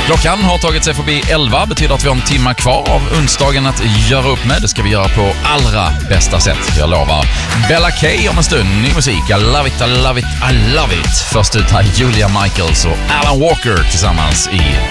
Klockan har tagit sig förbi 11, betyder att vi har en timme kvar av onsdagen att göra upp med. Det ska vi göra på allra bästa sätt, jag lovar. Bella K om en stund, ny musik. I love it, I love it, I love it. Först ut här Julia Michaels och Alan Walker tillsammans i